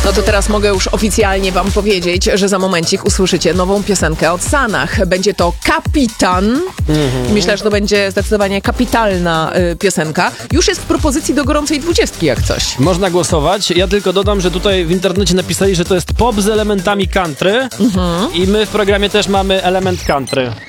No to teraz mogę już oficjalnie wam powiedzieć, że za momencik usłyszycie nową piosenkę od Sanach. Będzie to Kapitan. Myślę, że to będzie zdecydowanie kapitalna piosenka. Już jest w propozycji do gorącej 20 jak coś. Można głosować. Ja tylko dodam, że tutaj w internecie napisali, że to jest pop z elementami country i my w programie też mamy element country.